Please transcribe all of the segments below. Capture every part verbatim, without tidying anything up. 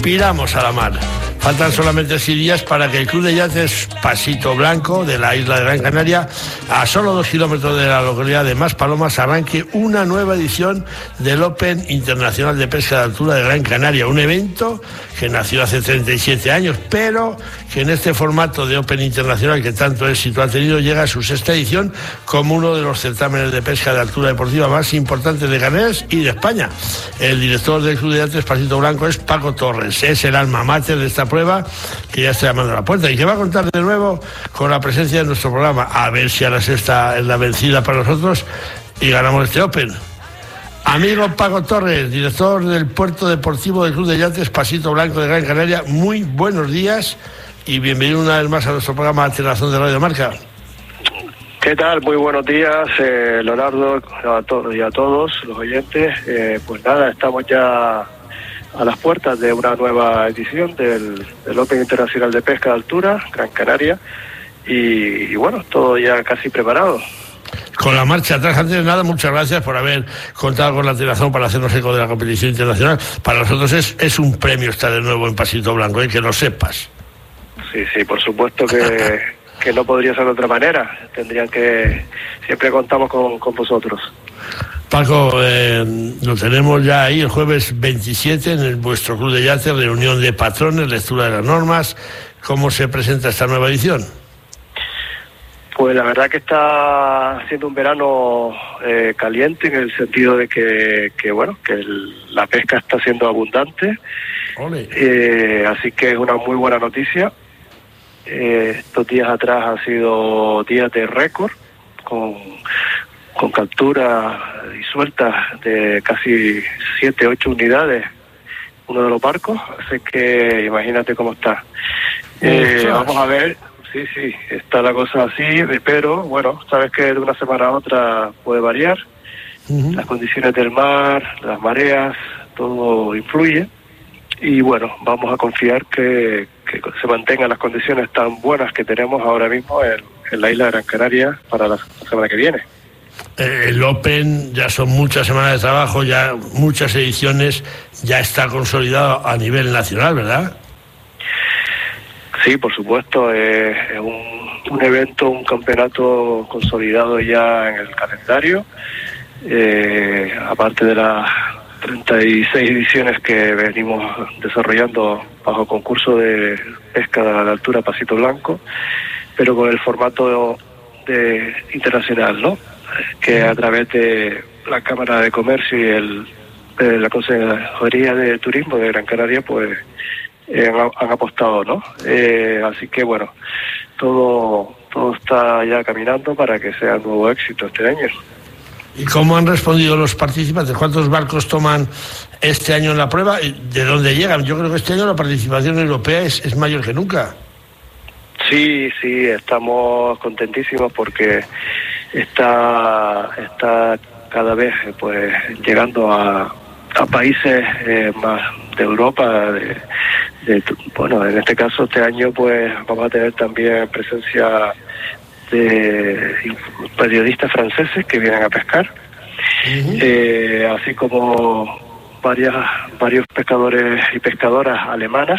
Piramos a la mar. Faltan solamente seis días para que el Club de Yates Pasito Blanco de la isla de Gran Canaria, a solo dos kilómetros de la localidad de Maspalomas, arranque una nueva edición del Open Internacional de Pesca de Altura de Gran Canaria, un evento que nació hace treinta y siete años, pero que en este formato de Open Internacional que tanto éxito ha tenido llega a su sexta edición como uno de los certámenes de pesca de altura deportiva más importantes de Canarias y de España. El director del Club de Yates Pasito Blanco es Paco Torres, es el alma mater de esta prueba que ya está llamando a la puerta y que va a contar de nuevo con la presencia de nuestro programa, a ver si a la sexta es la vencida para nosotros y ganamos este Open. Amigo Paco Torres, director del Puerto Deportivo del Club de Yates Pasito Blanco de Gran Canaria, muy buenos días y bienvenido una vez más a nuestro programa Alteración de Radio Marca. ¿Qué tal? Muy buenos días, eh, Leonardo, a todos y a todos los oyentes. Eh, pues nada, estamos ya a las puertas de una nueva edición del, del Open Internacional de Pesca de Altura, Gran Canaria, y, y bueno, todo ya casi preparado. Con la marcha atrás, antes de nada, muchas gracias por haber contado con la Alteración para hacernos eco de la competición internacional. Para nosotros es, es un premio estar de nuevo en Pasito Blanco, ¿eh? Que lo sepas. Sí, sí, por supuesto que, que no podría ser de otra manera. Tendrían que... Siempre contamos con, con vosotros. Paco, eh, lo tenemos ya ahí el jueves veintisiete en el, vuestro Club de Yates, reunión de patrones, lectura de las normas. ¿Cómo se presenta esta nueva edición? Pues la verdad que está siendo un verano eh, caliente en el sentido de que, que bueno, que el, la pesca está siendo abundante. Eh, así que es una muy buena noticia. Eh, estos días atrás han sido días de récord con... con capturas y sueltas de casi siete, ocho unidades, uno de los barcos, así que imagínate cómo está. Eh, vamos a ver, sí, sí, está la cosa así, pero bueno, sabes que de una semana a otra puede variar, uh-huh. Las condiciones del mar, las mareas, todo influye, y bueno, vamos a confiar que, que se mantengan las condiciones tan buenas que tenemos ahora mismo en, en la isla de Gran Canaria para la semana que viene. El Open ya son muchas semanas de trabajo, ya muchas ediciones, ya está consolidado a nivel nacional, ¿verdad? Sí, por supuesto, eh, es un, un evento, un campeonato consolidado ya en el calendario, eh, aparte de las treinta y seis ediciones que venimos desarrollando bajo concurso de pesca de la altura Pasito Blanco, pero con el formato de, de internacional, ¿no? Que a través de la Cámara de Comercio y el, de la Consejería de Turismo de Gran Canaria, pues eh, han, han apostado, ¿no? Eh, así que bueno, todo todo está ya caminando para que sea un nuevo éxito este año. ¿Y cómo han respondido los participantes? ¿Cuántos barcos toman este año en la prueba? ¿De dónde llegan? Yo creo que este año la participación europea es, es mayor que nunca. Sí, sí, estamos contentísimos porque está está cada vez pues llegando a, a países eh, más de Europa, de, de, bueno, en este caso este año pues vamos a tener también presencia de periodistas franceses que vienen a pescar, uh-huh. eh, así como varias varios pescadores y pescadoras alemanas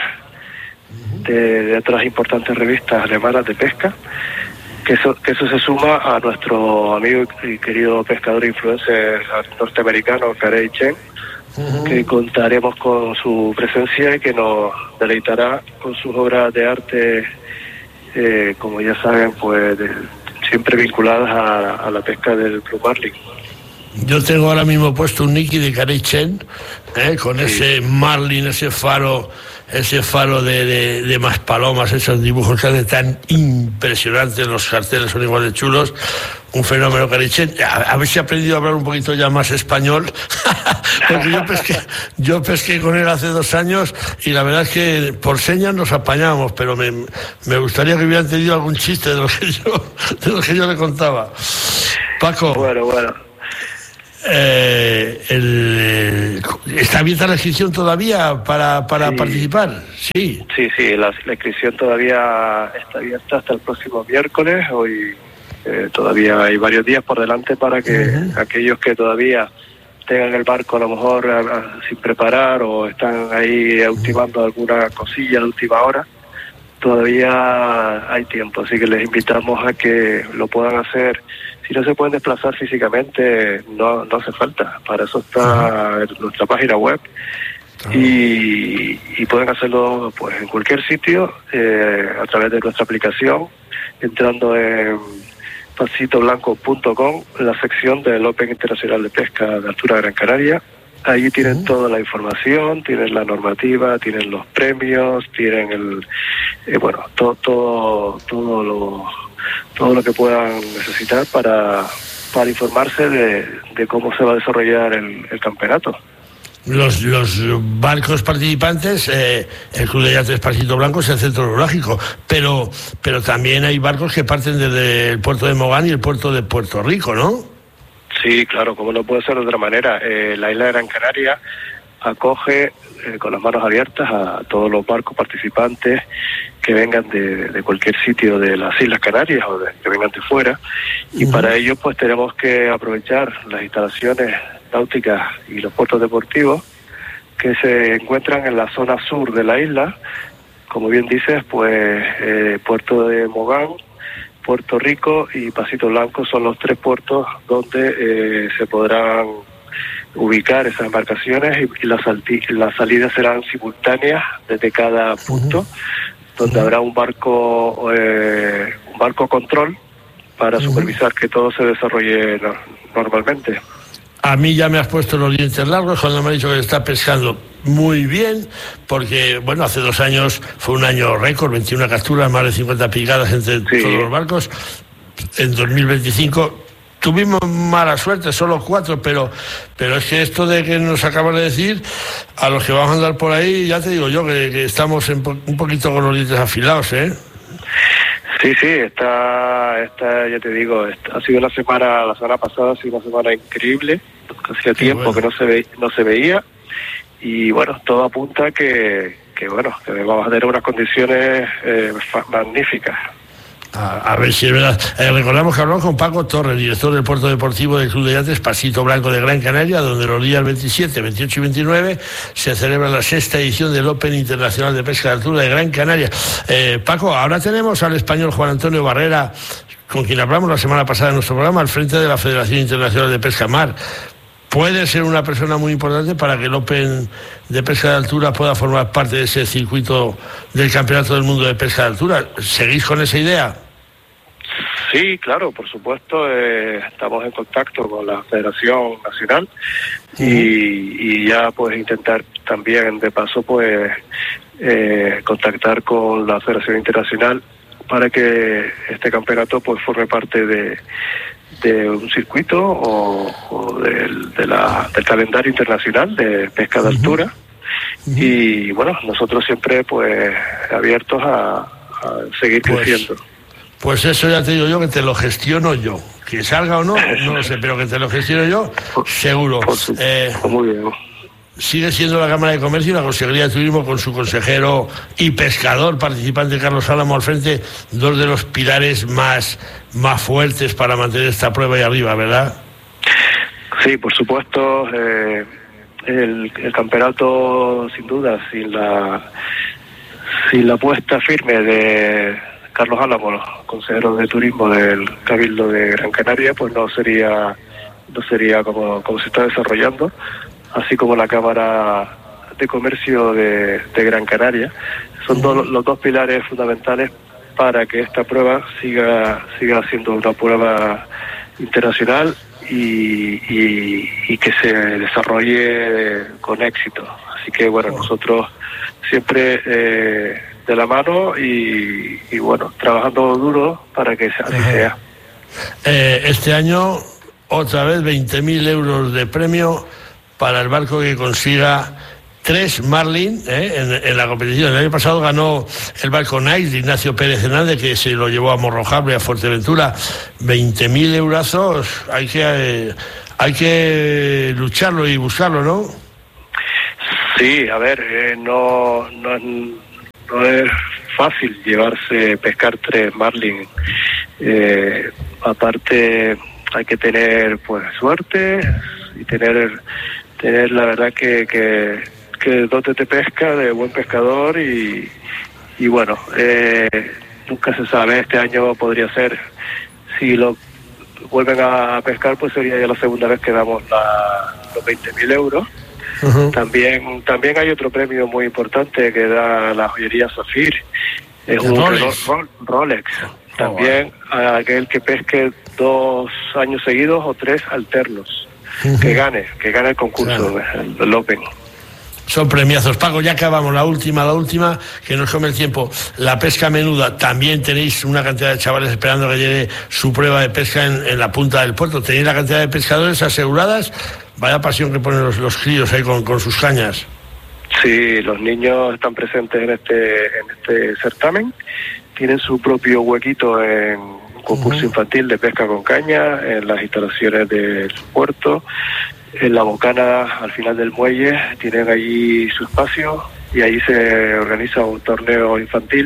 de, de otras importantes revistas alemanas de pesca, que eso, que eso se suma a nuestro amigo y querido pescador e influencer norteamericano Carey Chen, uh-huh. que contaremos con su presencia y que nos deleitará con sus obras de arte, eh, como ya saben, pues de, siempre vinculadas a, a la pesca del Club Marlin. Yo tengo ahora mismo puesto un Nicky de Carey Chen, ¿eh? Con sí. ese Marlin, ese faro, ese faro de, de, de Maspalomas, esos dibujos que hacen tan impresionantes, los carteles son igual de chulos, un fenómeno Carey Chen. A, a ver si he aprendido a hablar un poquito ya más español, porque yo pesqué, yo pesqué con él hace dos años y la verdad es que por señas nos apañamos, pero me, me gustaría que hubieran tenido algún chiste de lo que yo, de lo que yo le contaba. Paco. Bueno, bueno. Eh, el, ¿Está abierta la inscripción todavía para, para sí. participar? Sí, sí, sí, la, la inscripción todavía está abierta hasta el próximo miércoles. Hoy eh, todavía hay varios días por delante para que uh-huh. aquellos que todavía tengan el barco a lo mejor a, a, sin preparar o están ahí ultimando alguna cosilla de última hora, todavía hay tiempo, así que les invitamos a que lo puedan hacer. Si no se pueden desplazar físicamente, no, no hace falta, para eso está uh-huh. nuestra página web. Y, y pueden hacerlo pues en cualquier sitio, eh, a través de nuestra aplicación, entrando en pasito blanco punto com, la sección del Open Internacional de Pesca de Altura Gran Canaria. Allí tienen uh-huh. toda la información, tienen la normativa, tienen los premios, tienen el eh, bueno todo todo todo lo todo lo que puedan necesitar para para informarse de, de cómo se va a desarrollar el, el campeonato. Los, los barcos participantes, eh, el Club de Yates Pasito Blanco es el centro neurálgico, pero pero también hay barcos que parten desde el puerto de Mogán y el puerto de Puerto Rico, ¿no? Sí, claro, como no puede ser de otra manera. Eh, la isla de Gran Canaria acoge eh, con las manos abiertas a todos los barcos participantes que vengan de, de cualquier sitio de las Islas Canarias o de, que vengan de fuera, y uh-huh. para ello pues tenemos que aprovechar las instalaciones náuticas y los puertos deportivos que se encuentran en la zona sur de la isla. Como bien dices, pues eh, Puerto de Mogán, Puerto Rico y Pasito Blanco son los tres puertos donde eh, se podrán ubicar esas embarcaciones, y, y las, salti- las salidas serán simultáneas desde cada punto, uh-huh. donde uh-huh. habrá un barco eh, un barco control para uh-huh. supervisar que todo se desarrolle no- normalmente. A mí ya me has puesto los dientes largos cuando me has dicho que está pescando muy bien, porque, bueno, hace dos años fue un año récord, veintiuna capturas, más de cincuenta picadas entre sí. todos los barcos. En dos mil veinticinco tuvimos mala suerte, solo cuatro, pero pero es que esto de que nos acabas de decir, a los que vamos a andar por ahí, ya te digo yo que, que estamos en po- un poquito con los dientes afilados, ¿eh? Sí, sí, está, está, ya te digo, está, ha sido una semana, la semana pasada ha sido una semana increíble, hacía tiempo bueno. que no se ve, no se veía, y bueno, todo apunta que, que bueno, que vamos a tener unas condiciones eh, fa- magníficas. A, a ver si es verdad. Eh, recordamos que hablamos con Paco Torres, director del Puerto Deportivo del Club de Yates Pasito Blanco de Gran Canaria, donde los días veintisiete, veintiocho y veintinueve se celebra la sexta edición del Open Internacional de Pesca de Altura de Gran Canaria. Eh, Paco, ahora tenemos al español Juan Antonio Barrera, con quien hablamos la semana pasada en nuestro programa, al frente de la Federación Internacional de Pesca Mar. Puede ser una persona muy importante para que el Open de Pesca de Altura pueda formar parte de ese circuito del Campeonato del Mundo de Pesca de Altura. ¿Seguís con esa idea? Sí, claro, por supuesto, eh, estamos en contacto con la Federación Nacional uh-huh. y, y ya pues intentar también de paso pues eh, contactar con la Federación Internacional para que este campeonato pues forme parte de de un circuito o, o del, de la, del calendario internacional de pesca de uh-huh. altura uh-huh. y bueno, nosotros siempre pues abiertos a, a seguir pues, creciendo. Pues eso ya te digo yo, que te lo gestiono yo, que salga o no, no lo sé, pero que te lo gestiono yo, seguro. Eh, Muy bien. Sigue siendo la Cámara de Comercio y la Consejería de Turismo, con su consejero y pescador participante Carlos Álamo al frente, dos de los pilares más, más fuertes para mantener esta prueba ahí arriba, ¿verdad? Sí, por supuesto. Eh, el, el campeonato, sin duda, sin la, sin la apuesta firme de Carlos Álamo, consejero de Turismo del Cabildo de Gran Canaria, pues no sería, no sería como, como se está desarrollando, así como la Cámara de Comercio de, de Gran Canaria. Son uh-huh. do, los dos pilares fundamentales para que esta prueba siga siga siendo una prueba internacional y, y, y que se desarrolle con éxito. Así que bueno, nosotros siempre eh, de la mano y, y bueno, trabajando duro para que así uh-huh. sea. Eh, este año otra vez veinte mil euros de premio para el barco que consiga tres Marlin ¿eh? en, en la competición. El año pasado ganó el barco Nice de Ignacio Pérez Hernández, que se lo llevó a Morrojable, a Fuerteventura. veinte mil eurazos, hay que eh, hay que lucharlo y buscarlo, ¿no? Sí, a ver, eh, no, no, no es fácil llevarse, pescar tres Marlin. Eh, aparte hay que tener pues suerte, y tener, tener la verdad que, que, que dotes de pesca, de buen pescador y, y bueno, eh, nunca se sabe, este año podría ser, si lo vuelven a pescar, pues sería ya la segunda vez que damos la, los veinte mil euros. Uh-huh. También también hay otro premio muy importante que da la joyería Zafir, es un Rolex. Reloj Rolex. También oh, wow. a aquel que pesque dos años seguidos o tres alternos, uh-huh. que gane, que gane el concurso, claro. el, el Open. Son premiazos. Paco, ya acabamos, la última, la última, que nos come el tiempo. La pesca menuda, también tenéis una cantidad de chavales esperando que llegue su prueba de pesca en, en la punta del puerto. ¿Tenéis la cantidad de pescadores aseguradas? Vaya pasión que ponen los, los críos ahí con, con sus cañas. Sí, los niños están presentes en este, en este certamen. Tienen su propio huequito en un concurso uh-huh. infantil de pesca con caña, en las instalaciones del puerto. En la bocana, al final del muelle, tienen allí su espacio y ahí se organiza un torneo infantil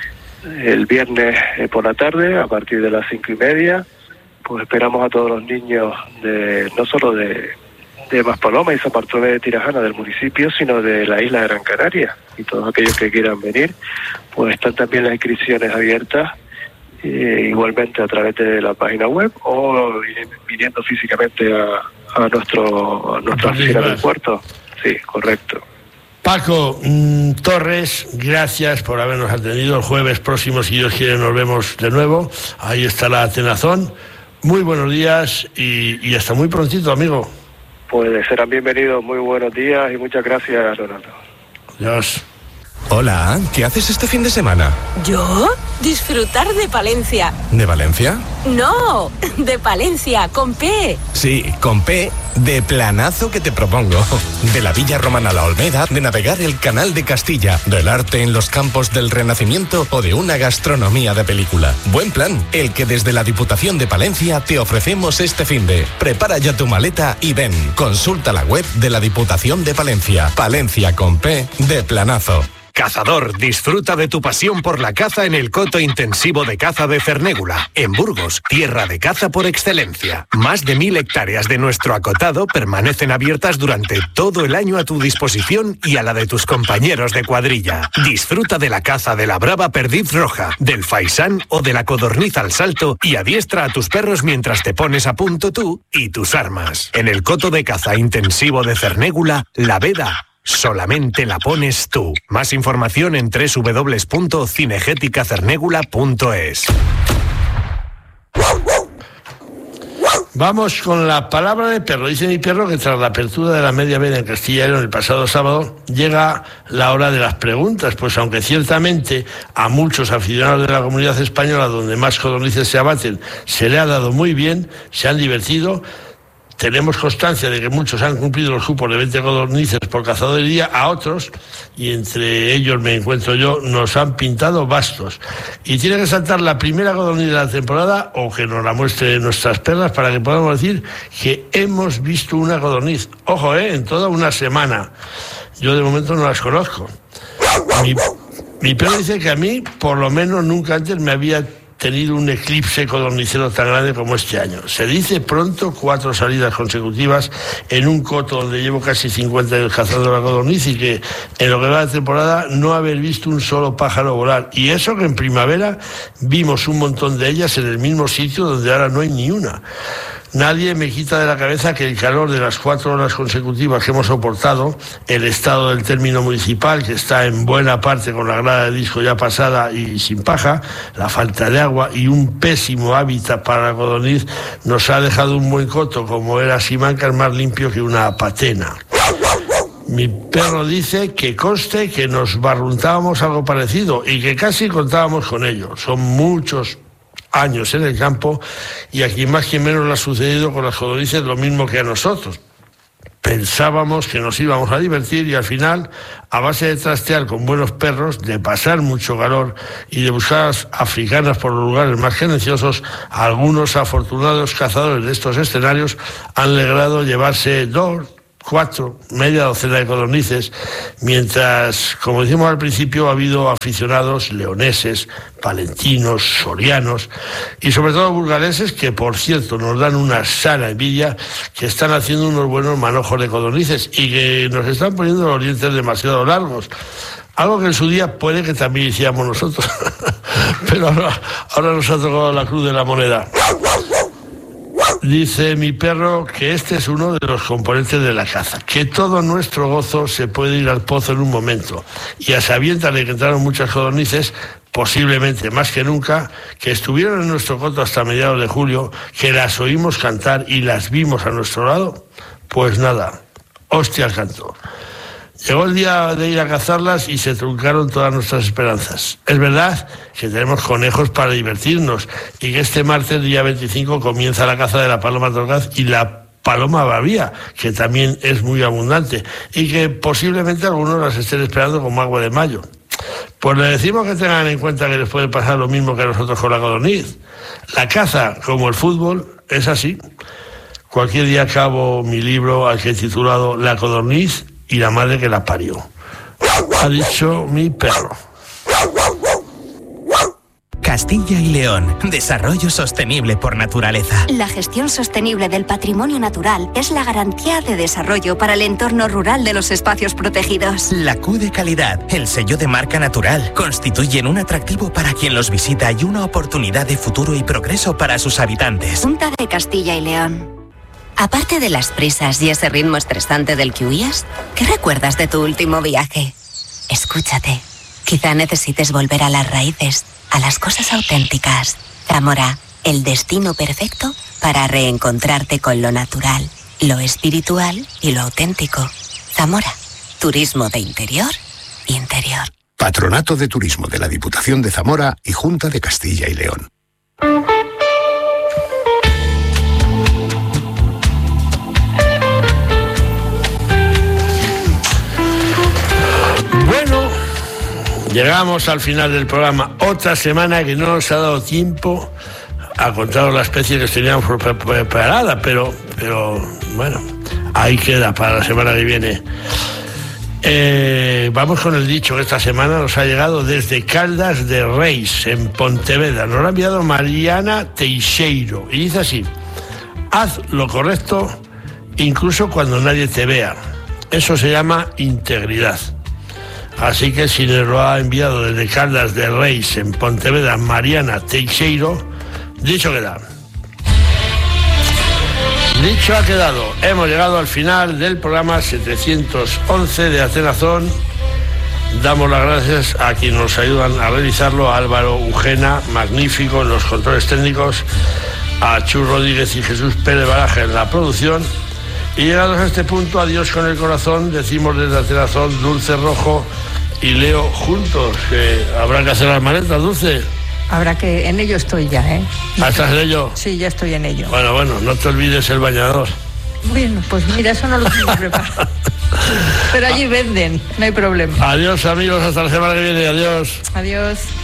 el viernes eh, por la tarde a partir de las cinco y media. Pues esperamos a todos los niños de no solo de, de Maspalomas y San Bartolomé de Tirajana del municipio, sino de la isla de Gran Canaria, y todos aquellos que quieran venir, pues están también las inscripciones abiertas. Eh, igualmente a través de la página web o viniendo físicamente a, a nuestro a nuestra oficina del puerto. Sí, correcto. Paco mmm, Torres, gracias por habernos atendido. El jueves próximo, si Dios quiere, nos vemos de nuevo. Ahí está la Atenazón. Muy buenos días y, y hasta muy prontito, amigo. Pues serán bienvenidos. Muy buenos días y muchas gracias, Leonardo. Adiós. Hola, ¿qué haces este fin de semana? ¿Yo? Disfrutar de Palencia. ¿De Valencia? No, de Palencia, con P. Sí, con P, de planazo que te propongo. De la Villa Romana La Olmeda, de navegar el Canal de Castilla, del arte en los campos del Renacimiento o de una gastronomía de película. Buen plan, el que desde la Diputación de Palencia te ofrecemos este finde. Prepara ya tu maleta y ven. Consulta la web de la Diputación de Palencia. Palencia con P, de planazo. Cazador, disfruta de tu pasión por la caza en el coto intensivo de caza de Cernégula, en Burgos, tierra de caza por excelencia. Más de mil hectáreas de nuestro acotado permanecen abiertas durante todo el año a tu disposición y a la de tus compañeros de cuadrilla. Disfruta de la caza de la brava perdiz roja, del faisán o de la codorniz al salto y adiestra a tus perros mientras te pones a punto tú y tus armas. En el coto de caza intensivo de Cernégula, la veda solamente la pones tú. Más información en doble u doble u doble u punto cinegética cernégula punto es. Vamos con la palabra de perro. Dice mi perro que tras la apertura de la media veda en Castilla y León el pasado sábado llega la hora de las preguntas, pues aunque ciertamente a muchos aficionados de la comunidad española donde más codornices se abaten se le ha dado muy bien, se han divertido. Tenemos constancia de que muchos han cumplido los cupos de veinte codornices por cazador de día, a otros, y entre ellos me encuentro yo, nos han pintado bastos. Y tiene que saltar la primera codorniz de la temporada o que nos la muestre nuestras perlas para que podamos decir que hemos visto una codorniz. Ojo, ¿eh? En toda una semana. Yo de momento no las conozco. Mi, mi perro dice que a mí, por lo menos, nunca antes me había tenido un eclipse codornicero tan grande como este año. Se dice pronto, cuatro salidas consecutivas en un coto donde llevo casi cincuenta años cazando la codorniz y que en lo que va de temporada no haber visto un solo pájaro volar. Y eso que en primavera vimos un montón de ellas en el mismo sitio donde ahora no hay ni una. Nadie me quita de la cabeza que el calor de las cuatro horas consecutivas que hemos soportado, el estado del término municipal, que está en buena parte con la grada de disco ya pasada y sin paja, la falta de agua y un pésimo hábitat para la codorniz, nos ha dejado un buen coto, como era Simancas, más limpio que una patena. Mi perro dice que conste que nos barruntábamos algo parecido y que casi contábamos con ello. Son muchos años en el campo y aquí más que menos le ha sucedido con las codornices lo mismo que a nosotros. Pensábamos que nos íbamos a divertir y al final, a base de trastear con buenos perros, de pasar mucho calor y de buscar africanas por los lugares más silenciosos, algunos afortunados cazadores de estos escenarios han logrado llevarse dos cuatro, media docena de codornices, mientras, como decimos al principio, ha habido aficionados leoneses, palentinos, sorianos y sobre todo burgaleses que, por cierto, nos dan una sana envidia, que están haciendo unos buenos manojos de codornices y que nos están poniendo los dientes demasiado largos. Algo que en su día puede que también hiciéramos nosotros, pero ahora, ahora nos ha tocado la cruz de la moneda. Dice mi perro que este es uno de los componentes de la caza, que todo nuestro gozo se puede ir al pozo en un momento, y a sabiendas de que entraron muchas codornices, posiblemente más que nunca, que estuvieron en nuestro coto hasta mediados de julio, que las oímos cantar y las vimos a nuestro lado, pues nada, hostia al canto. Llegó el día de ir a cazarlas y se truncaron todas nuestras esperanzas. Es verdad que tenemos conejos para divertirnos y que este martes, día veinticinco, comienza la caza de la paloma torcaz y la paloma babía, que también es muy abundante y que posiblemente algunos las estén esperando como agua de mayo. Pues le decimos que tengan en cuenta que les puede pasar lo mismo que a nosotros con la codorniz. La caza, como el fútbol, es así. Cualquier día acabo mi libro al que he titulado La codorniz y la madre que la parió. Ha dicho mi perro. Castilla y León, desarrollo sostenible por naturaleza. La gestión sostenible del patrimonio natural es la garantía de desarrollo para el entorno rural de los espacios protegidos. La Q de calidad, el sello de marca natural, constituyen un atractivo para quien los visita y una oportunidad de futuro y progreso para sus habitantes. Junta de Castilla y León. Aparte de las prisas y ese ritmo estresante del que huías, ¿qué recuerdas de tu último viaje? Escúchate. Quizá necesites volver a las raíces, a las cosas auténticas. Zamora, el destino perfecto para reencontrarte con lo natural, lo espiritual y lo auténtico. Zamora, turismo de interior, interior. Patronato de Turismo de la Diputación de Zamora y Junta de Castilla y León. Bueno, llegamos al final del programa. Otra semana que no nos ha dado tiempo a contar la especie que teníamos preparada, pero, pero bueno, ahí queda para la semana que viene. Eh, vamos con el dicho que esta semana nos ha llegado desde Caldas de Reis, en Pontevedra. Nos lo ha enviado Mariana Teixeiro y dice así: haz lo correcto incluso cuando nadie te vea. Eso se llama integridad. Así que si nos lo ha enviado desde Caldas de Reis, en Pontevedra, Mariana Teixeiro, dicho queda. Dicho ha quedado. Hemos llegado al final del programa setecientos once de Atenazón. Damos las gracias a quienes nos ayudan a realizarlo: a Álvaro Ujena, magnífico en los controles técnicos, a Chus Rodríguez y Jesús Pérez Baraja en la producción. Y llegados a este punto, adiós con el corazón, decimos desde Atenazón, Dulce Rojo y Leo juntos, que habrá que hacer las maletas, Dulce. Habrá que... En ello estoy ya, ¿eh? ¿Estás en ello? Sí, ya estoy en ello. Bueno, bueno, no te olvides el bañador. Bueno, pues mira, eso no lo tengo preparado. Pero allí venden, no hay problema. Adiós, amigos, hasta la semana que viene, adiós. Adiós.